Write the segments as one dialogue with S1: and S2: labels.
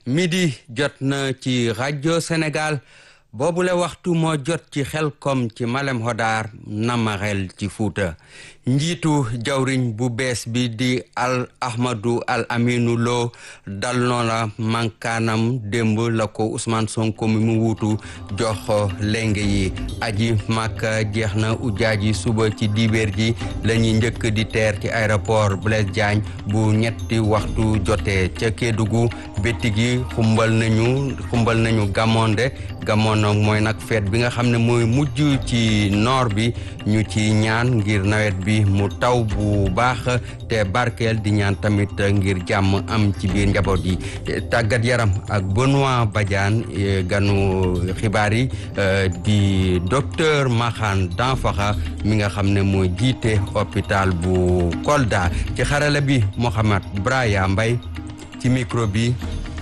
S1: midi jot na ci rajo Sénégal boobule waxtu moo jot ci Xelkom ci Malem Hodar Namarel ci Fuuta njiitu jawriñ bu bees bi di Ahmadou Al Aminou Lo dal noona mankaanam démb la ko Ousmane Sonko mi mu wuutu jox lenge yi aji Makka jeex na ujaaji suba ci dibeer ji la ñuy njëkk di teer ci aéroport Blaise Diagne bu ñetti waxtu jotee ca Kédougou bétti gi xumbal nañu Gamonde mooy nag feet bi nga xam ne mooy mujj ci noor bi ñu ci ñaan ngir nawet bi mu taw bu baax te barkeel di ñaan tamit ngir jàmm am ci biir njaboot yi tàggat yaram ak Benoît Badiane ganu xibaar yi di docteur Maxane Danfakha mi nga xam ne mooy jiite hôpital bu Kolda ci xarala bi Mohamed Braya Mbaye ci micro bi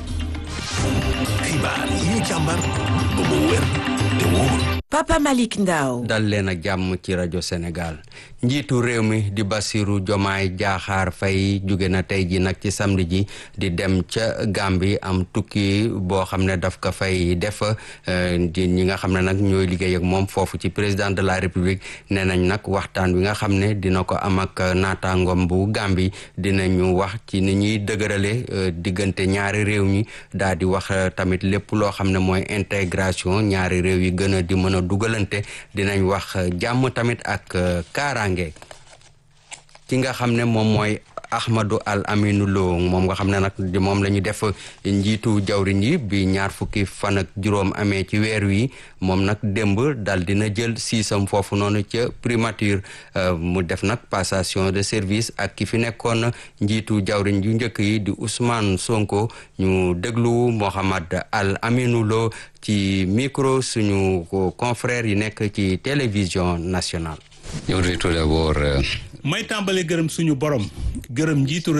S2: xibaar yi ñu càmbar ba mu wér te wóor.
S3: Papa Malick Ndao
S1: dal leen ak jàmm ci rajo Sénégal njiitu réew mi di Bassirou Diomaye Diakhar Faye jóge na tey ji nag ci samedi ji di dem ca Gambie am tukki boo xam ne daf ko fay def di ñi nga xam ne nag ñooy liggéey ak moom foofu ci président de la République nee nañ nag waxtaan wi nga xam ne dina ko am ak naataangoom bu Gambie dinañu wax ci ni ñuy dëgërale diggante ñaari réew ñi daal di wax tamit lépp loo xam ne mooy intégration ñaari réew yi gën a di mën a dugalante dinañ wax jàmm tamit ak kaaraange ki nga xam ne moom mooy Ahmadou Al Aminou Lo moom nga xam ne nag moom la ñu def njiitu jawriñ yi bi ñaar fukki fan ak juróom amee ci weer wi moom nag démb dal dina jël siisam foofu noonu ca primature mu def nag passation de service ak ki fi nekkoon njiitu jawriñ yu njëkk yi di Ousmane Sonko ñu déglu Mohamed Al Aminou Lo ci micro suñu confrère yi nekk ci télévision nationale.
S4: Je voudrais tout d'abord
S5: may tàmbale gërëm suñu borom gërëm njiitu